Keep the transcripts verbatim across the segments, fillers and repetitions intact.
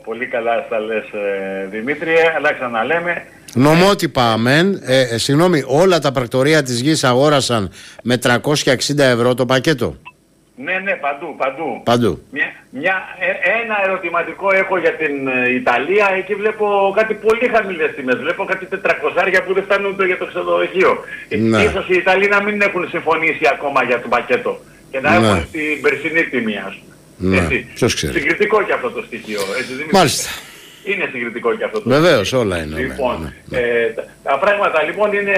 πολύ καλά στα λες, ε, Δημήτρη, αλλά ξαναλέμε. Νομότυπα, αμέν. Ε, ε, συγγνώμη, όλα τα πρακτορεία της γης αγόρασαν με τριακόσια εξήντα ευρώ το πακέτο. Ναι, ναι, παντού, παντού. Παντού. Μια, μια, ε, ένα ερωτηματικό έχω για την ε, Ιταλία. Εκεί βλέπω κάτι πολύ χαμηλές τιμές. Βλέπω κάτι τετρακόσια που δεν φτάνουν ούτε για το ξενοδοχείο. Ναι. Ίσως οι Ιταλοί να μην έχουν συμφωνήσει ακόμα για το πακέτο και να Ναι. έχουν την περσινή τιμή, ας πούμε. Ναι. Έτσι. Ποιος ξέρει. Συγκριτικό και αυτό το στοιχείο. Έτσι, Δημήτρη. Μάλιστα. Είναι συγκριτικό και αυτό το Βεβαίως, στοιχείο. όλα είναι. Λοιπόν, ναι, ναι. Ε, τα, τα πράγματα λοιπόν είναι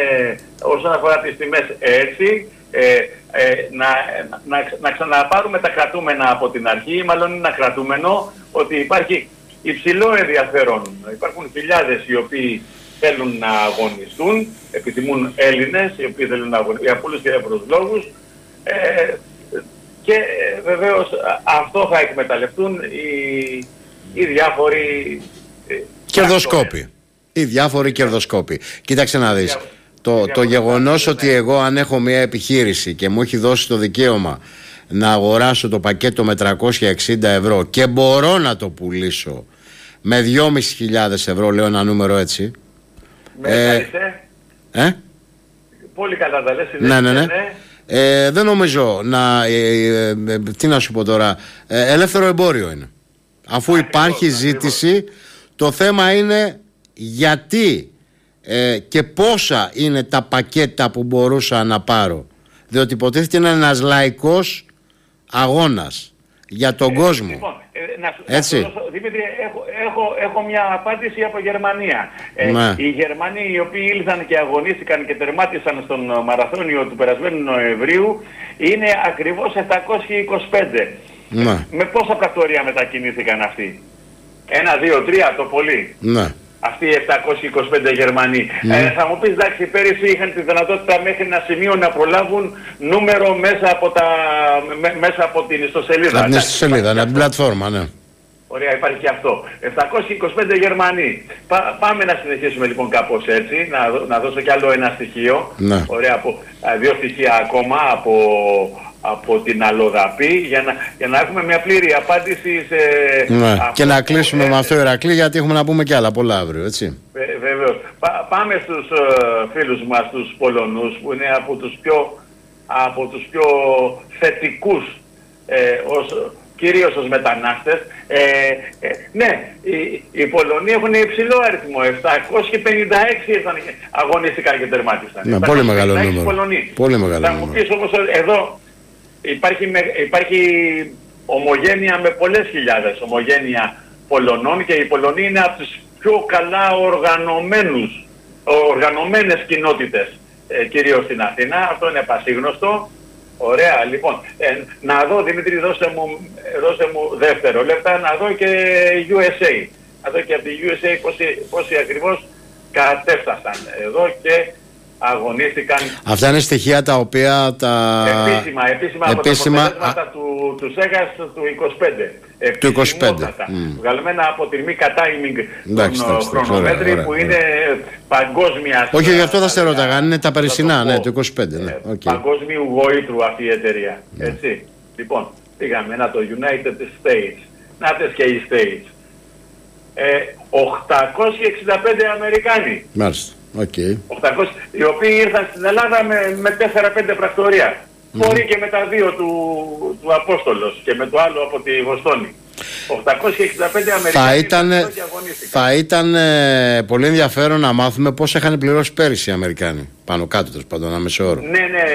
όσον αφορά τις τιμές έτσι. Ε, ε, να, να, να ξαναπάρουμε τα κρατούμενα από την αρχή, μάλλον είναι ένα κρατούμενο ότι υπάρχει υψηλό ενδιαφέρον. Υπάρχουν χιλιάδες οι οποίοι θέλουν να αγωνιστούν, επιθυμούν Έλληνες οι οποίοι θέλουν να αγωνιστούν για πολλούς και διάφορους λόγους, ε, και ε, βεβαίως αυτό θα εκμεταλλευτούν οι, οι διάφοροι ε, Κερδοσκόποι. Οι διάφοροι κερδοσκόποι. Κοίταξε να δεις. Το, το γεγονός ότι εγώ αν έχω μια επιχείρηση και μου έχει δώσει το δικαίωμα να αγοράσω το πακέτο με τριακόσια εξήντα ευρώ και μπορώ να το πουλήσω με δυόμισι χιλιάδες ευρώ, λέω ένα νούμερο έτσι. Με ε, ε? Πολύ καλά τα λες. Ναι, ναι, ναι. Ε, δεν νομίζω να... Ε, ε, ε, τι να σου πω τώρα... Ε, ελεύθερο εμπόριο είναι. Αφού ακριβώς, υπάρχει ζήτηση, ακριβώς. Το θέμα είναι γιατί... Ε, και πόσα είναι τα πακέτα που μπορούσα να πάρω, διότι υποτίθεται είναι ένας λαϊκός αγώνας για τον ε, κόσμο. Λοιπόν, ε, να, έτσι. Να δώσω, Δημήτρη, έχω, έχω, έχω μια απάντηση από Γερμανία. Ε, ναι. Οι Γερμανοί οι οποίοι ήλθαν και αγωνίστηκαν και τερμάτισαν στον μαραθώνιο του περασμένου Νοεμβρίου είναι ακριβώς επτακόσιοι είκοσι πέντε. Ναι. Με πόσα πρακτορεία μετακινήθηκαν αυτοί? Ένα, δύο, τρία το πολύ. Ναι. Αυτοί οι επτακόσιοι είκοσι πέντε Γερμανοί. Mm. Ε, θα μου πεις, εντάξει, πέρυσι είχαν τη δυνατότητα μέχρι ένα σημείο να προλάβουν νούμερο μέσα από, τα, με, μέσα από την ιστοσελίδα. Από την ιστοσελίδα, από την πλατφόρμα, ναι. Ωραία, υπάρχει και αυτό. επτακόσιοι είκοσι πέντε Γερμανοί. Πά, πάμε να συνεχίσουμε λοιπόν κάπως έτσι, να, να δώσω κι άλλο ένα στοιχείο. Ναι. Ωραία, από, δύο στοιχεία ακόμα από... από την Αλλοδαπή για να, για να έχουμε μια πλήρη απάντηση σε... Ναι. Αυτό και να κλείσουμε ε, με αυτό, Ηρακλή, γιατί έχουμε να πούμε και άλλα πολλά αύριο, έτσι. Βε, βεβαίως. Πά, πάμε στους uh, φίλους μας, τους Πολωνούς, που είναι από τους πιο, από τους πιο θετικούς, ε, ως, κυρίως ως μετανάστες. Ε, ε, ναι, οι, οι Πολωνοί έχουν υψηλό αριθμό, επτακόσιοι πενήντα έξι ήρθαν, αγωνίστηκαν και τερμάτισαν. Ναι, πολύ μεγάλο νούμερο. Πολωνοί. Πολύ μεγάλο Θα μου πεις όμως εδώ, Υπάρχει, με, υπάρχει ομογένεια με πολλές χιλιάδες, ομογένεια Πολωνών, και οι Πολωνοί είναι από τις πιο καλά οργανωμένους, οργανωμένες κοινότητες, ε, κυρίως στην Αθήνα. Αυτό είναι πασίγνωστο. Ωραία, λοιπόν. Ε, να δω, Δημήτρη, δώσε μου, δώσε μου δεύτερο λεπτά, να δω και γιου ες έι. Να δω και από τη γιου ες έι πόσοι, πόσοι ακριβώς κατέφτασαν εδώ και αγωνίστηκαν. Αυτά είναι στοιχεία τα οποία τα... Επίσημα, επίσημα, επίσημα... από τα αποτελέσματα α... του, του ΣΕΓΑΣ του είκοσι πέντε. Του είκοσι πέντε. Mm. Βγαλμένα από τη μη κατάιμινγκ των χρονομέτρη που ωραία, είναι ωραία. Παγκόσμια... Όχι, γι' αυτό θα σε ρώταγα, είναι τα περσινά, ναι, του είκοσι πέντε. Ναι. Ε, okay. Παγκόσμιου γοήτρου αυτή η εταιρεία. Mm. Έτσι. Λοιπόν, πήγαμε να το United States. Να τες και οι States. Ε, οκτακόσιοι εξήντα πέντε Αμερικάνοι. Μάλιστα. Okay. οκτακόσιοι, οι οποίοι ήρθαν στην Ελλάδα με, με τέσσερα πέντε πρακτορεία. Mm. Μπορεί και με τα δύο του, του Απόστολος και με το άλλο από τη Βοστόνη. οκτακόσιοι εξήντα πέντε Αμερικανοί. Θα ήταν, θα ήταν ε, πολύ ενδιαφέρον να μάθουμε πώς είχαν πληρώσει πέρυσι οι Αμερικάνοι. Πάνω κάτω, τέλος πάντων, ένα μέσο όρο. Ναι, ναι,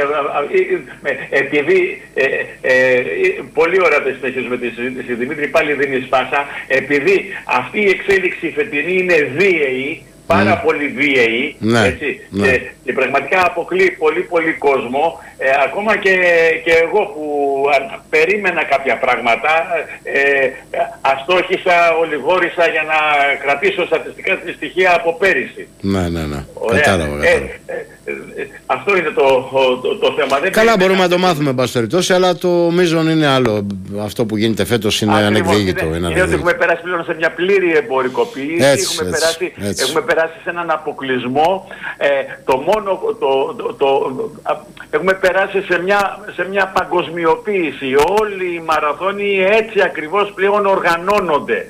επειδή ε, ε, ε, πολύ ωραία το συνεχίζουμε τη συζήτηση, Δημήτρη, πάλι δίνει σπάσα. Επειδή αυτή η εξέλιξη φετινή είναι βίαιη, πάρα mm. πολύ βίαιη, ναι, έτσι, ναι. Και, και πραγματικά αποκλεί πολύ πολύ κόσμο, ε, ακόμα και, και εγώ που α, περίμενα κάποια πράγματα, ε, αστόχησα, ολιγόρησα για να κρατήσω στατιστικά στοιχεία από πέρυσι. Ναι, ναι, ναι. Κατάλαβα, κατάλαβα. Ε, ε, ε, αυτό είναι το, το, το θέμα. Δεν καλά, μπορούμε να το μάθουμε, εν πάση περιπτώσει, αλλά το μείζον είναι άλλο. Αυτό που γίνεται φέτος είναι ανεκδίκητο. Είναι, είναι, είναι ότι έχουμε περάσει πλέον σε μια πλήρη εμπορικοποίηση, έτσι, έχουμε, έτσι, περάσει, έτσι. έχουμε περάσει σε έναν αποκλεισμό. Ε, το μόνο, το, το, το, α, έχουμε περάσει σε μια, σε μια παγκοσμιοποίηση. Όλοι οι μαραθώνιοι έτσι ακριβώς πλέον οργανώνονται.